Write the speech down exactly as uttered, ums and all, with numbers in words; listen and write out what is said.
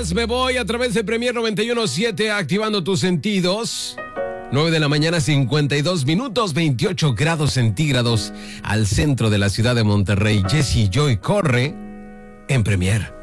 días, me voy a través de Premier noventa y uno punto siete, activando tus sentidos. nueve de la mañana, cincuenta y dos minutos, veintiocho grados centígrados al centro de la ciudad de Monterrey. Jesse Joy corre en Premier.